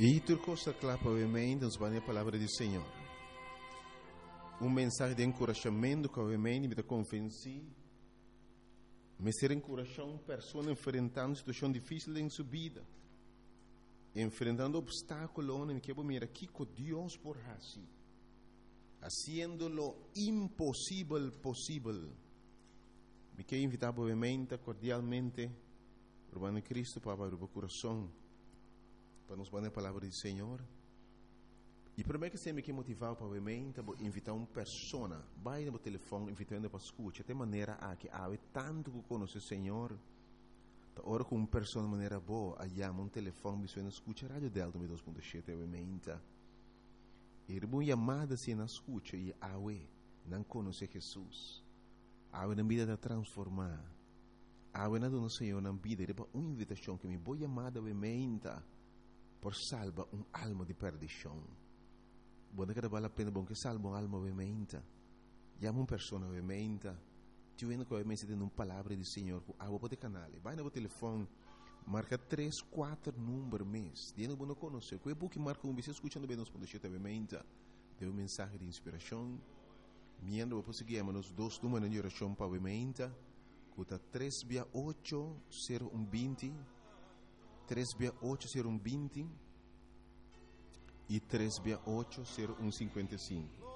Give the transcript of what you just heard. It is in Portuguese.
E turcosa clapa ovviamente nos a palavra do Senhor. Mensagem de encorajamento que ovviamente me convenci. Me ser encorajar uma pessoa enfrentando uma situação difícil em sua vida. Enfrentando obstáculos, me quero mirar aqui com Deus por assim. Haciendo lo imposible posible. Me quero invitar obviamente, cordialmente, Urbano Cristo para abrir o coração. Para nos dar a palavra do Senhor. E primeiro que você me quer motivar para invitar uma pessoa, vai no telefone, invitando para escutar, de maneira a que há tanto que conhece o Senhor, ora com uma pessoa de maneira boa, aí um telefone, você escuta a rádio Delta 2.7, obviamente. E uma chamada se não escuta e não conhece Jesus. Na vida de transformar. Na dona Senhor na vida, é uma invitação que me boa chamada, obviamente. Por salva alma de perdição. Buona que vale a pena bom que salva alma ovviamente. Chiama uma pessoa ovviamente. Ti vendo que ovviamente tem uma palavra do Senhor que água pode canale. Vai no telefone, marca 3, 4 números mês. Diano não conhece. Que é bom que marca você escutando bem nos pontos ovviamente. Deu uma mensagem de inspiração. Miando vou conseguir nos 2 números de oração para ovviamente. Cuta 368 0120 368 0120 e 368 0155.